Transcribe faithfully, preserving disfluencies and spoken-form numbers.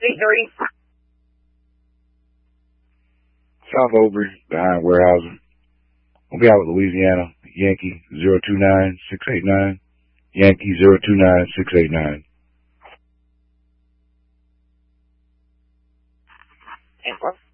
three three. South Aubrey, behind Warehouser. We'll be out with Louisiana, Yankee zero two nine six eight nine. Yankee zero two nine six eight nine. And